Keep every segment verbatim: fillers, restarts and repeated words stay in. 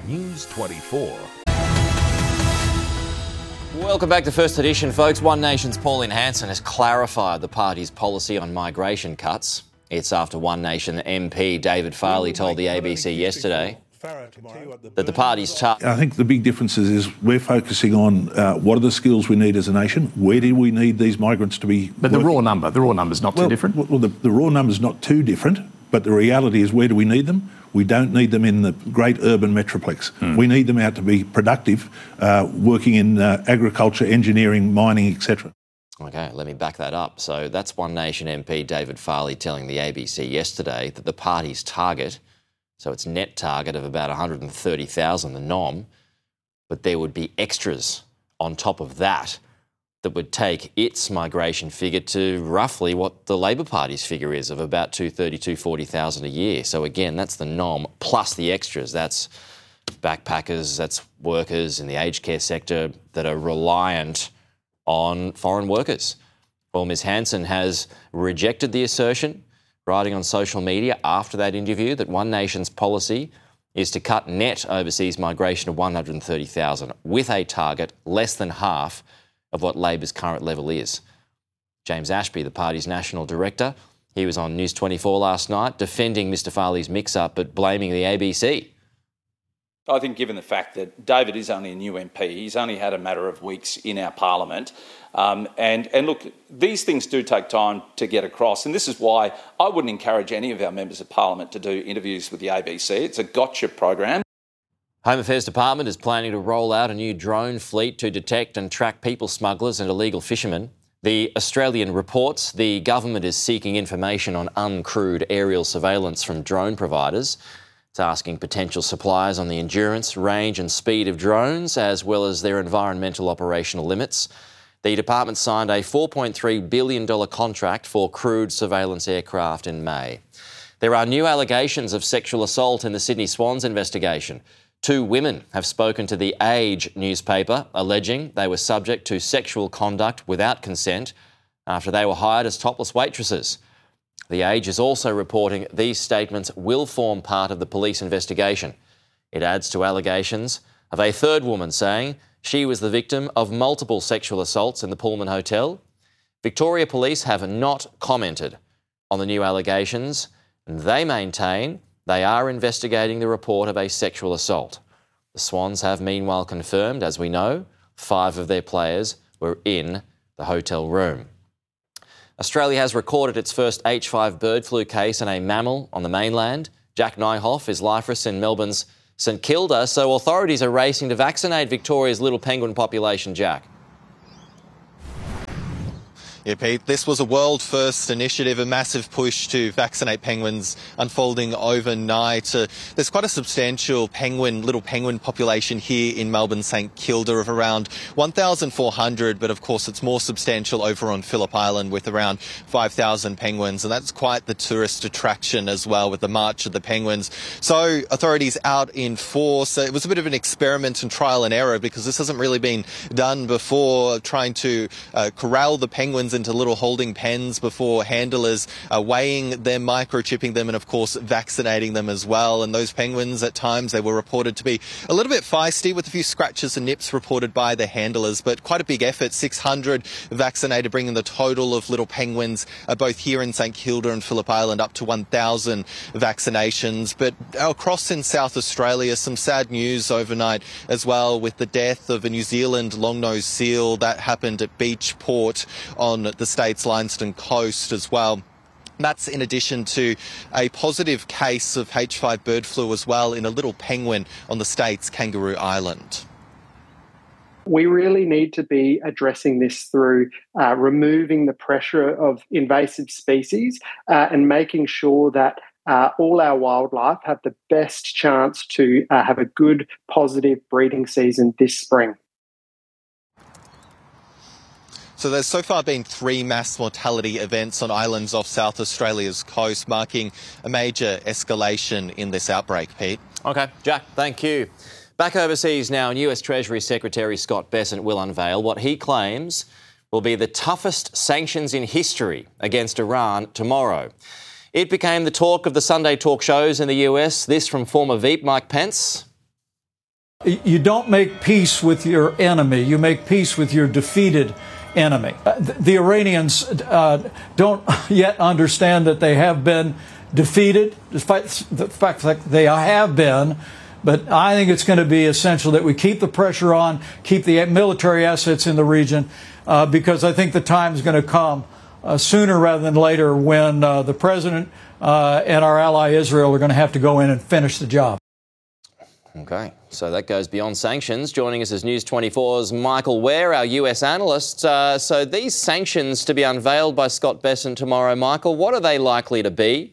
News twenty-four. Welcome back to First Edition, folks. One Nation's Pauline Hanson has clarified the party's policy on migration cuts. It's after One Nation M P David Farley told the A B C yesterday that the party's tough. I think the big difference is, is we're focusing on uh, what are the skills we need as a nation, where do we need these migrants to be But working? the raw number, the raw number's not well, too different. Well, the, the raw number's not too different, but the reality is, where do we need them? We don't need them in the great urban metroplex. Mm. We need them out to be productive, uh, working in uh, agriculture, engineering, mining, et cetera. OK, let me back that up. So that's One Nation M P David Farley telling the A B C yesterday that the party's target, so its net target of about one hundred thirty thousand, the nom, but there would be extras on top of that that would take its migration figure to roughly what the Labor Party's figure is of about two hundred thirty thousand, two hundred forty thousand a year. So again, that's the nom plus the extras. That's backpackers, that's workers in the aged care sector that are reliant on foreign workers. Well, Miz Hanson has rejected the assertion, writing on social media after that interview that One Nation's policy is to cut net overseas migration of one hundred thirty thousand with a target less than half of what Labor's current level is. James Ashby, the party's national director, he was on News twenty-four last night defending Mr Farley's mix-up but blaming the A B C. I think given the fact that David is only a new M P, he's only had a matter of weeks in our parliament. Um, and, and look, these things do take time to get across. And this is why I wouldn't encourage any of our members of parliament to do interviews with the A B C. It's a gotcha program. Home Affairs Department is planning to roll out a new drone fleet to detect and track people smugglers and illegal fishermen. The Australian reports the government is seeking information on uncrewed aerial surveillance from drone providers. It's asking potential suppliers on the endurance, range and speed of drones, as well as their environmental operational limits. The department signed a four point three billion dollars contract for crewed surveillance aircraft in May. There are new allegations of sexual assault in the Sydney Swans investigation. Two women have spoken to The Age newspaper, alleging they were subject to sexual conduct without consent after they were hired as topless waitresses. The Age is also reporting these statements will form part of the police investigation. It adds to allegations of a third woman saying she was the victim of multiple sexual assaults in the Pullman Hotel. Victoria Police have not commented on the new allegations, and they maintain they are investigating the report of a sexual assault. The Swans have meanwhile confirmed, as we know, five of their players were in the hotel room. Australia has recorded its first H five bird flu case in a mammal on the mainland. Jack Nyhoff is life risk in Melbourne's St Kilda, so authorities are racing to vaccinate Victoria's little penguin population, Jack. Yeah, Pete, this was a world-first initiative, a massive push to vaccinate penguins unfolding overnight. Uh, there's quite a substantial penguin, little penguin population here in Melbourne, St Kilda of around one thousand four hundred, but of course it's more substantial over on Phillip Island with around five thousand penguins, and that's quite the tourist attraction as well with the March of the Penguins. So authorities out in force. It was a bit of an experiment and trial and error because this hasn't really been done before, trying to uh, corral the penguins into little holding pens before handlers uh, weighing them, microchipping them, and of course vaccinating them as well. And those penguins, at times, they were reported to be a little bit feisty, with a few scratches and nips reported by the handlers, but quite a big effort. six hundred vaccinated, bringing the total of little penguins uh, both here in St Kilda and Phillip Island up to one thousand vaccinations. But across in South Australia, some sad news overnight as well, with the death of a New Zealand long-nosed seal that happened at Beachport on the state's limestone coast as well. That's in addition to a positive case of H five bird flu as well in a little penguin on the state's Kangaroo Island. We really need to be addressing this through uh, removing the pressure of invasive species uh, and making sure that uh, all our wildlife have the best chance to uh, have a good, positive breeding season this spring. So there's so far been three mass mortality events on islands off South Australia's coast, marking a major escalation in this outbreak, Pete. OK, Jack, thank you. Back overseas now, and U S Treasury Secretary Scott Bessent will unveil what he claims will be the toughest sanctions in history against Iran tomorrow. It became the talk of the Sunday talk shows in the U S. This from former Veep Mike Pence. you don't make peace with your enemy. You make peace with your defeated enemy. The Iranians uh, don't yet understand that they have been defeated, despite the fact that they have been. But I think it's going to be essential that we keep the pressure on, keep the military assets in the region, uh, because I think the time is going to come uh, sooner rather than later when uh, the president uh, and our ally Israel are going to have to go in and finish the job. Okay, so that goes beyond sanctions. Joining us is News twenty-four's Michael Ware, our U S analyst. Uh, so these sanctions to be unveiled by Scott Bessent tomorrow, Michael, what are they likely to be?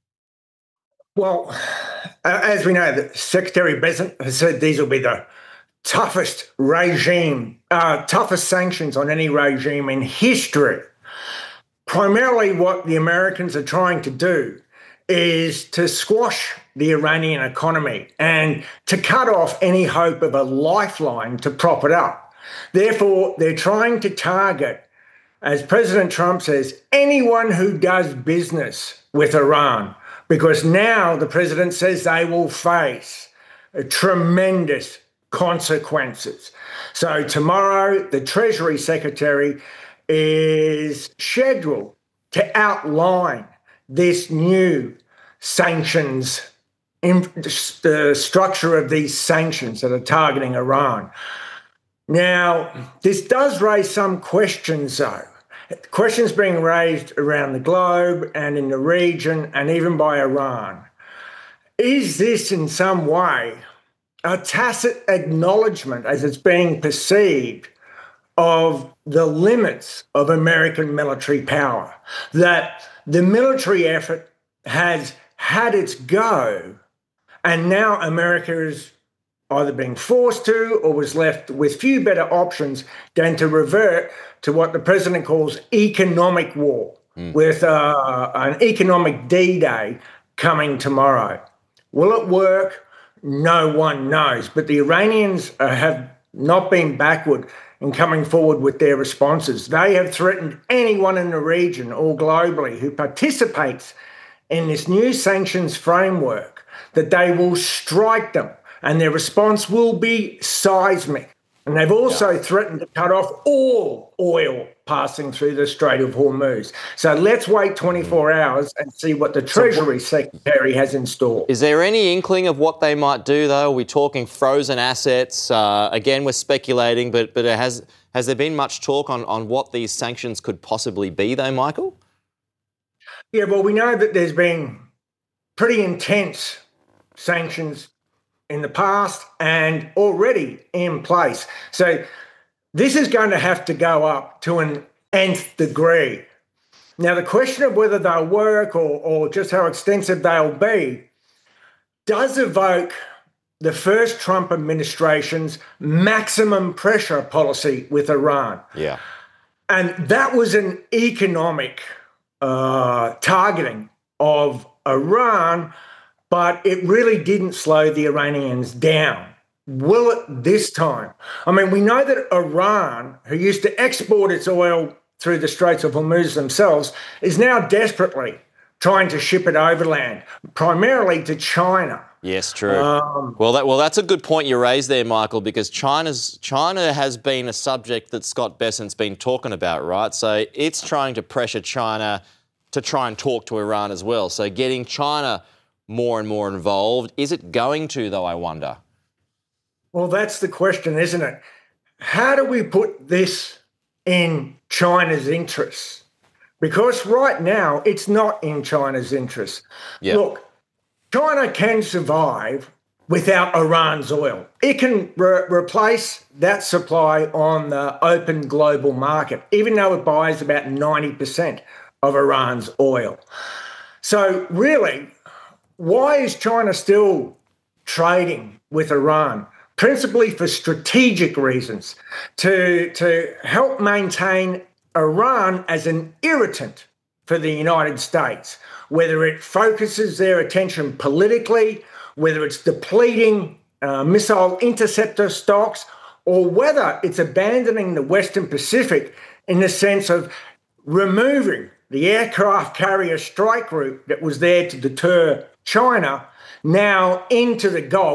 Well, as we know, Secretary Bessent has said these will be the toughest regime, uh, toughest sanctions on any regime in history. Primarily what the Americans are trying to do is to squash the Iranian economy and to cut off any hope of a lifeline to prop it up. Therefore, they're trying to target, as President Trump says, anyone who does business with Iran, because now the president says they will face tremendous consequences. So tomorrow, the Treasury Secretary is scheduled to outline this new sanctions, in the structure of these sanctions that are targeting Iran. Now, this does raise some questions, though. Questions being raised around the globe and in the region and even by Iran. Is this in some way a tacit acknowledgement, as it's being perceived, of the limits of American military power? That the military effort has had its go, and now America is either being forced to or was left with few better options than to revert to what the president calls economic war, mm. with uh, an economic D-Day coming tomorrow. Will it work? No one knows. But the Iranians uh, have not been backward in coming forward with their responses. They have threatened anyone in the region or globally who participates in this new sanctions framework that they will strike them, and their response will be seismic. And they've also yeah. threatened to cut off all oil passing through the Strait of Hormuz. So let's wait twenty-four hours and see what the Treasury Secretary has in store. Is there any inkling of what they might do, though? Are we talking frozen assets? Uh, again, we're speculating, but but has has there been much talk on, on what these sanctions could possibly be, though, Michael? Yeah, well, we know that there's been pretty intense sanctions in the past and already in place. So this is going to have to go up to an nth degree. Now, the question of whether they'll work or, or just how extensive they'll be does evoke the first Trump administration's maximum pressure policy with Iran. Yeah. And that was an economic uh, targeting of Iran, but it really didn't slow the Iranians down. Will it this time? I mean, we know that Iran, who used to export its oil through the Straits of Hormuz themselves, is now desperately trying to ship it overland, primarily to China. Yes, true. Um, well, that, well, that's a good point you raised there, Michael, because China's China has been a subject that Scott Bessent's been talking about, right? So it's trying to pressure China to try and talk to Iran as well. So getting China more and more involved. Is it going to, though, I wonder? Well, that's the question, isn't it? How do we put this in China's interests? Because right now, it's not in China's interests. Yeah. Look, China can survive without Iran's oil. It can re- replace that supply on the open global market, even though it buys about ninety percent of Iran's oil. So really, why is China still trading with Iran? Principally for strategic reasons, to, to help maintain Iran as an irritant for the United States, whether it focuses their attention politically, whether it's depleting uh, missile interceptor stocks, or whether it's abandoning the Western Pacific in the sense of removing the aircraft carrier strike group that was there to deter China now into the Gulf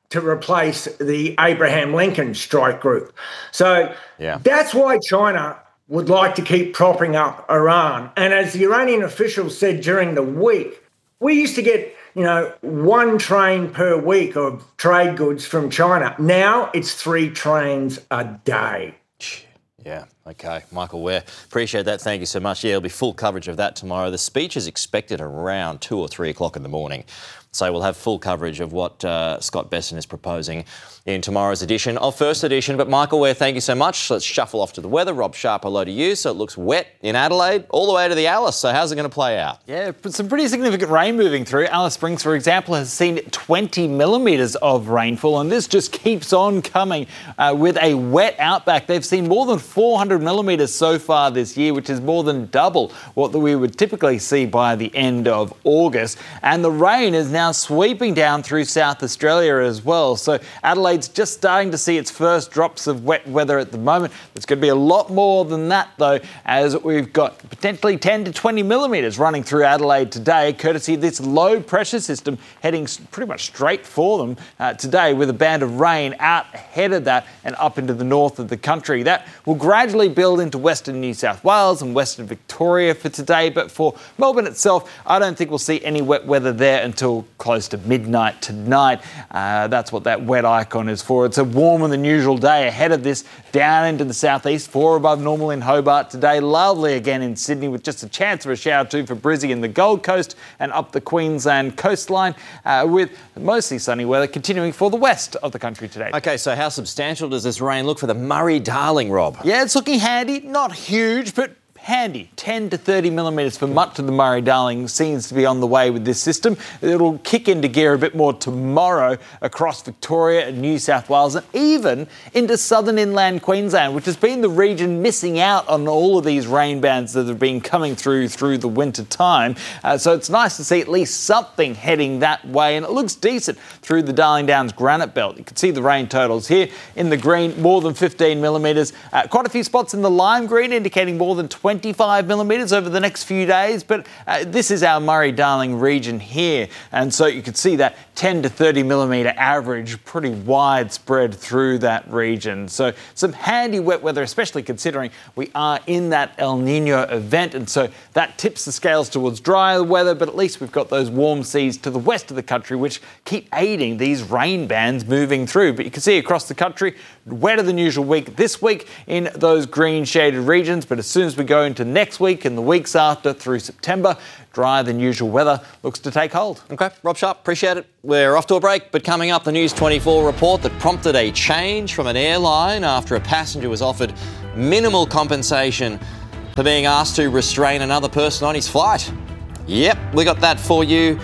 to replace the Abraham Lincoln strike group. So yeah. that's why China would like to keep propping up Iran. And as the Iranian officials said during the week, we used to get, you know, one train per week of trade goods from China. Now it's three trains a day. Yeah, okay. Michael Weir, appreciate that. Thank you so much. Yeah, there'll be full coverage of that tomorrow. The speech is expected around two or three o'clock in the morning. So we'll have full coverage of what uh, Scott Besson is proposing in tomorrow's edition of First Edition. But Michael Weir, thank you so much. Let's shuffle off to the weather. Rob Sharp, hello to you. So it looks wet in Adelaide all the way to the Alice. So how's it going to play out? Yeah, some pretty significant rain moving through. Alice Springs, for example, has seen twenty millimetres of rainfall, and this just keeps on coming uh, with a wet outback. They've seen more than four hundred millimetres so far this year, which is more than double what we would typically see by the end of August. And the rain is now sweeping down through South Australia as well. So Adelaide's just starting to see its first drops of wet weather at the moment. There's going to be a lot more than that, though, as we've got potentially ten to twenty millimetres running through Adelaide today, courtesy of this low pressure system heading pretty much straight for them uh, today, with a band of rain out ahead of that and up into the north of the country. That will gradually build into western New South Wales and western Victoria for today, but for Melbourne itself, I don't think we'll see any wet weather there until close to midnight tonight. Uh, that's what that wet icon is for. It's a warmer than usual day ahead of this, down into the southeast, four above normal in Hobart today. Lovely again in Sydney, with just a chance of a shower too for Brizzy and the Gold Coast, and up the Queensland coastline uh, with mostly sunny weather continuing for the west of the country today. Okay, so how substantial does this rain look for the Murray-Darling, Rob? Yeah, it's looking handy, not huge, but handy. ten to thirty millimetres for much of the Murray-Darling seems to be on the way with this system. It'll kick into gear a bit more tomorrow across Victoria and New South Wales, and even into southern inland Queensland, which has been the region missing out on all of these rain bands that have been coming through through the winter time. Uh, so it's nice to see at least something heading that way, and it looks decent through the Darling Downs granite belt. You can see the rain totals here in the green, more than fifteen millimetres. Uh, quite a few spots in the lime green indicating more than twenty-five millimetres over the next few days, but uh, this is our Murray-Darling region here, and so you can see that ten to thirty millimetre average pretty widespread through that region. So some handy wet weather, especially considering we are in that El Nino event, and so that tips the scales towards drier weather, but at least we've got those warm seas to the west of the country which keep aiding these rain bands moving through. But you can see across the country, wetter than usual week this week in those green shaded regions, but as soon as we go into next week and the weeks after through September, drier than usual weather looks to take hold. Okay, Rob Sharp, appreciate it. We're off to a break, but coming up, the News twenty-four report that prompted a change from an airline after a passenger was offered minimal compensation for being asked to restrain another person on his flight. Yep, we got that for you.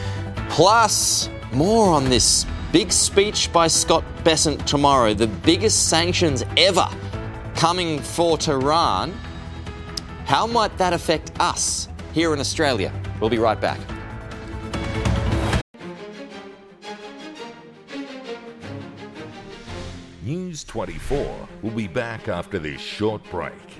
Plus, more on this big speech by Scott Besson tomorrow, the biggest sanctions ever coming for Tehran. How might that affect us here in Australia? We'll be right back. News twenty-four will be back after this short break.